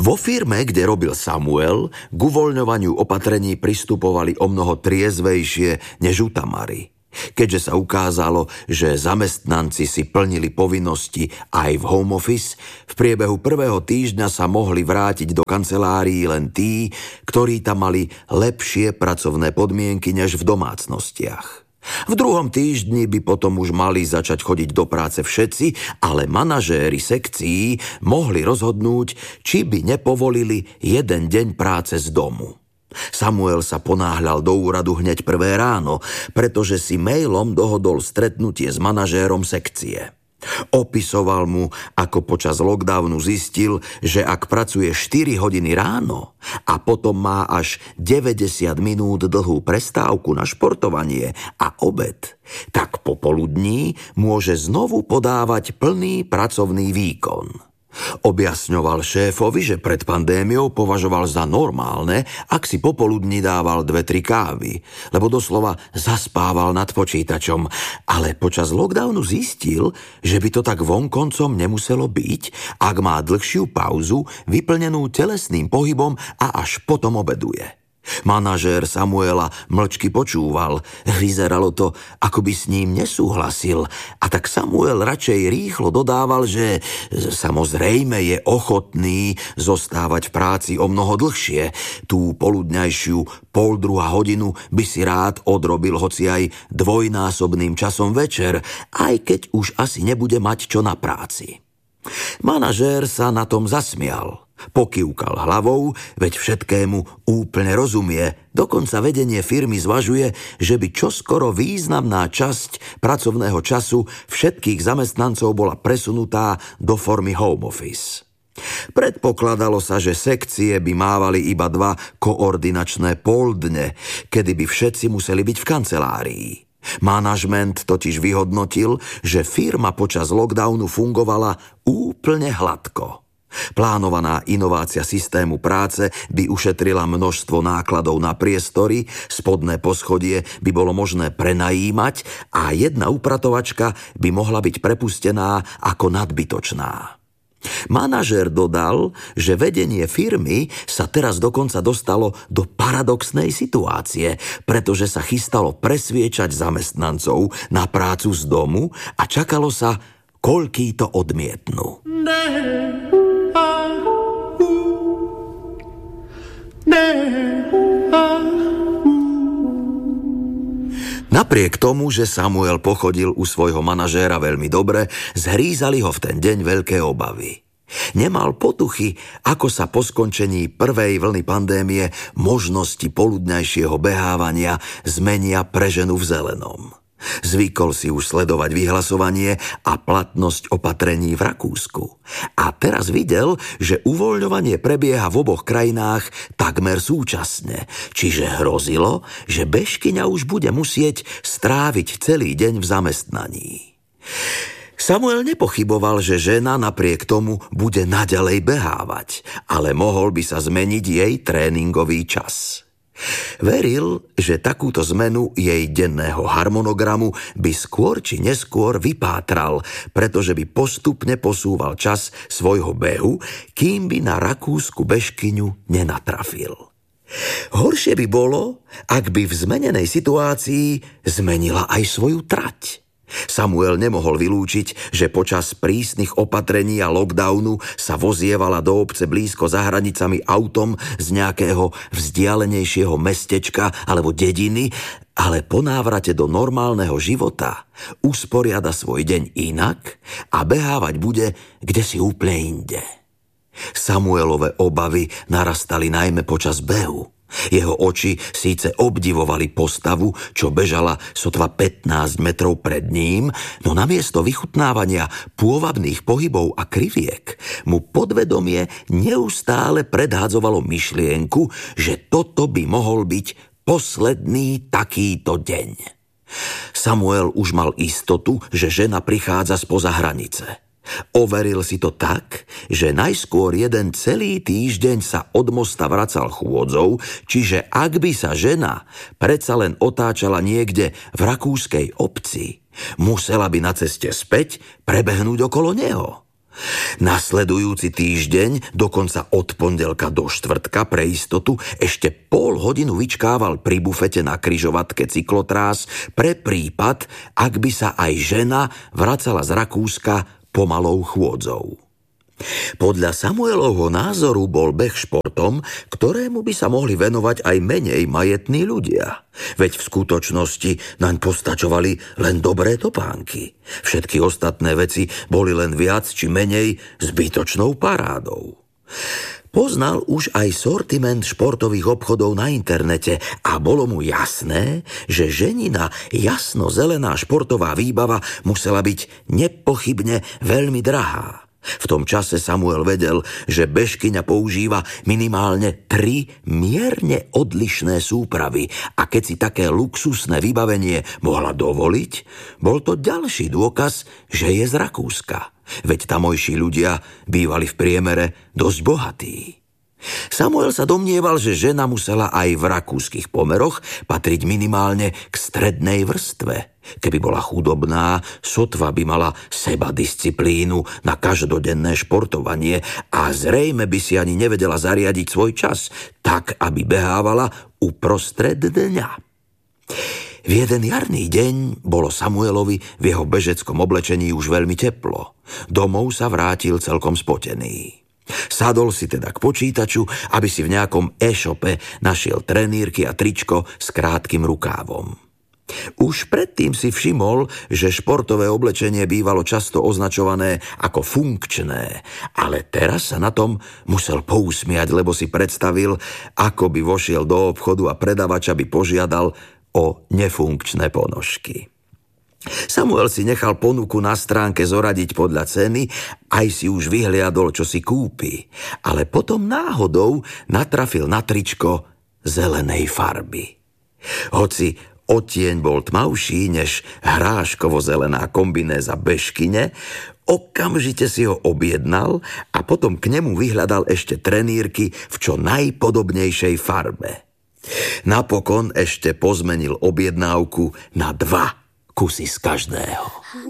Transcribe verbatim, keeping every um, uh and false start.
Vo firme, kde robil Samuel, k uvoľňovaniu opatrení pristupovali omnoho triezvejšie než u Tamary. Keďže sa ukázalo, že zamestnanci si plnili povinnosti aj v home office, v priebehu prvého týždňa sa mohli vrátiť do kancelárií len tí, ktorí tam mali lepšie pracovné podmienky než v domácnostiach. V druhom týždni by potom už mali začať chodiť do práce všetci, ale manažéri sekcií mohli rozhodnúť, či by nepovolili jeden deň práce z domu. Samuel sa ponáhľal do úradu hneď prvé ráno, pretože si mailom dohodol stretnutie s manažérom sekcie. Opisoval mu, ako počas lockdownu zistil, že ak pracuje štyri hodiny ráno a potom má až deväťdesiat minút dlhú prestávku na športovanie a obed, tak popoludní môže znovu podávať plný pracovný výkon. Objasňoval šéfovi, že pred pandémiou považoval za normálne, ak si popoludní dával dve, tri kávy, lebo doslova zaspával nad počítačom, ale počas lockdownu zistil, že by to tak vonkoncom nemuselo byť, ak má dlhšiu pauzu vyplnenú telesným pohybom a až potom obeduje. Manažér Samuela mlčky počúval. Vyzeralo to, ako by s ním nesúhlasil. A tak Samuel radšej rýchlo dodával, že samozrejme je ochotný zostávať v práci o mnoho dlhšie. Tú poludňajšiu pol druhá hodinu by si rád odrobil hoci aj dvojnásobným časom večer, aj keď už asi nebude mať čo na práci. Manažér sa na tom zasmial. Pokývkal hlavou, veď všetkému úplne rozumie. Dokonca vedenie firmy zvažuje, že by čoskoro významná časť pracovného času všetkých zamestnancov bola presunutá do formy home office. Predpokladalo sa, že sekcie by mávali iba dva koordinačné poldne, kedy by všetci museli byť v kancelárii. Manažment totiž vyhodnotil, že firma počas lockdownu fungovala úplne hladko. Plánovaná inovácia systému práce by ušetrila množstvo nákladov na priestory, spodné poschodie by bolo možné prenajímať a jedna upratovačka by mohla byť prepustená ako nadbytočná. Manažér dodal, že vedenie firmy sa teraz dokonca dostalo do paradoxnej situácie, pretože sa chystalo presviečať zamestnancov na prácu z domu a čakalo sa, koľký to odmietnú. Napriek tomu, že Samuel pochodil u svojho manažéra veľmi dobre, zhrízali ho v ten deň veľké obavy. Nemal potuchy, ako sa po skončení prvej vlny pandémie možnosti poludňajšieho behávania zmenia pre ženu v zelenom. Zvykol si už sledovať vyhlasovanie a platnosť opatrení v Rakúsku. A teraz videl, že uvoľňovanie prebieha v oboch krajinách takmer súčasne, čiže hrozilo, že bežkyňa už bude musieť stráviť celý deň v zamestnaní. Samuel nepochyboval, že žena napriek tomu bude naďalej behávať, ale mohol by sa zmeniť jej tréningový čas. Veril, že takúto zmenu jej denného harmonogramu by skôr či neskôr vypátral, pretože by postupne posúval čas svojho behu, kým by na rakúsku bežkyňu nenatrafil. Horšie by bolo, ak by v zmenenej situácii zmenila aj svoju trať. Samuel nemohol vylúčiť, že počas prísnych opatrení a lockdownu sa vozievala do obce blízko za hranicami autom z nejakého vzdialenejšieho mestečka alebo dediny, ale po návrate do normálneho života usporiada svoj deň inak a behávať bude kdesi úplne inde. Samuelove obavy narastali najmä počas behu. Jeho oči síce obdivovali postavu, čo bežala sotva pätnásť metrov pred ním, no namiesto vychutnávania pôvabných pohybov a kriviek mu podvedomie neustále predhádzovalo myšlienku, že toto by mohol byť posledný takýto deň. Samuel už mal istotu, že žena prichádza spoza hranice. Overil si to tak, že najskôr jeden celý týždeň sa od mosta vracal chôdzou, čiže ak by sa žena predsa len otáčala niekde v rakúskej obci, musela by na ceste späť prebehnúť okolo neho. Nasledujúci týždeň, dokonca od pondelka do štvrtka pre istotu, ešte pol hodinu vyčkával pri bufete na križovatke cyklotrás pre prípad, ak by sa aj žena vracala z Rakúska pomalou chôdzou. Podľa Samuelovho názoru bol beh športom, ktorému by sa mohli venovať aj menej majetní ľudia. Veď v skutočnosti naň postačovali len dobré topánky. Všetky ostatné veci boli len viac či menej zbytočnou parádou. Poznal už aj sortiment športových obchodov na internete a bolo mu jasné, že ženina jasno-zelená športová výbava musela byť nepochybne veľmi drahá. V tom čase Samuel vedel, že bežkyňa používa minimálne tri mierne odlišné súpravy a keď si také luxusné vybavenie mohla dovoliť, bol to ďalší dôkaz, že je z Rakúska. Veď tamojší ľudia bývali v priemere dosť bohatí. Samuel sa domnieval, že žena musela aj v rakúskych pomeroch patriť minimálne k strednej vrstve. Keby bola chudobná, sotva by mala seba disciplínu na každodenné športovanie a zrejme by si ani nevedela zariadiť svoj čas, tak aby behávala uprostred dňa. V jeden jarný deň bolo Samuelovi v jeho bežeckom oblečení už veľmi teplo. Domov sa vrátil celkom spotený. Sadol si teda k počítaču, aby si v nejakom e-shope našiel trenírky a tričko s krátkym rukávom. Už predtým si všimol, že športové oblečenie bývalo často označované ako funkčné, ale teraz sa na tom musel pousmiať, lebo si predstavil, ako by vošiel do obchodu a predavača by požiadal o nefunkčné ponožky. Samuel si nechal ponuku na stránke zoradiť podľa ceny, aj si už vyhliadol, čo si kúpi, ale potom náhodou natrafil na tričko zelenej farby. Hoci odtieň bol tmavší než hráškovo-zelená kombinéza bežkyne, okamžite si ho objednal a potom k nemu vyhľadal ešte trenírky v čo najpodobnejšej farbe. Napokon ešte pozmenil objednávku na dva kusy z každého.